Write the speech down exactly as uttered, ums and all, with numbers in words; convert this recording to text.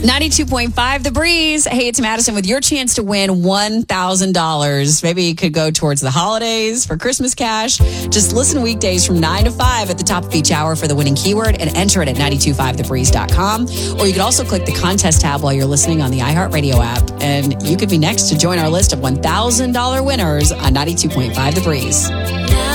ninety-two point five The Breeze. Hey, it's Madison with your chance to win one thousand dollars. Maybe it could go towards the holidays for Christmas cash. Just listen weekdays from nine to five at the top of each hour for the winning keyword and enter it at nine two five the breeze dot com. Or you can also click the contest tab while you're listening on the iHeartRadio app. And you could be next to join our list of one thousand dollars winners on ninety-two point five The Breeze.